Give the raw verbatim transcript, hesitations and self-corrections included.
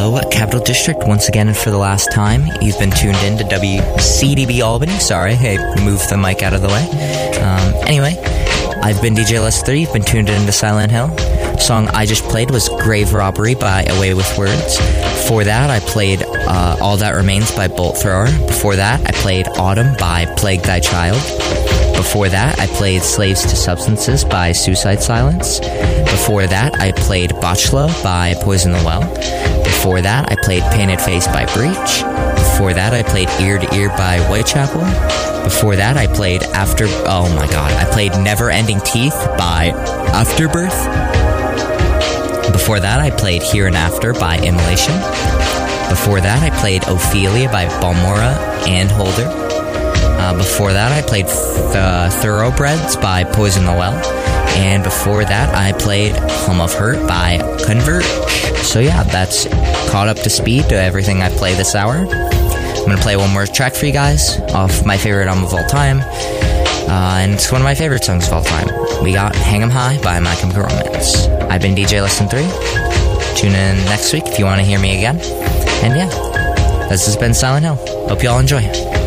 Hello, Capital District, once again for the last time. You've been tuned in to W C D B Albany. Sorry, I moved the mic out of the way. Um, anyway, I've been D J Les three. You've been tuned in to Silent Hill. The song I just played was Grave Robbery by Away With Words. Before that, I played uh, All That Remains by Bolt Thrower. Before that, I played Autumn by Plague Thy Child. Before that, I played Slaves to Substances by Suicide Silence. Before that, I played Botchlo by Poison the Well. Before that, I played Painted Face by Breach. Before that, I played Ear to Ear by Whitechapel. Before that, I played After... Oh my god. I played Never Ending Teeth by Afterbirth. Before that, I played Here and After by Immolation. Before that, I played Ophelia by Balmora and Holder. Uh, before that, I played uh, Thoroughbreds by Poison the Well. And before that, I played Home of Hurt by Converge. So yeah, that's caught up to speed to everything I play this hour. I'm going to play one more track for you guys off my favorite album of all time. Uh, and it's one of my favorite songs of all time. We got Hang 'em High by My Chemical Romance. I've been D J Lesson three. Tune in next week if you want to hear me again. And yeah, this has been Silent Hill. Hope you all enjoy.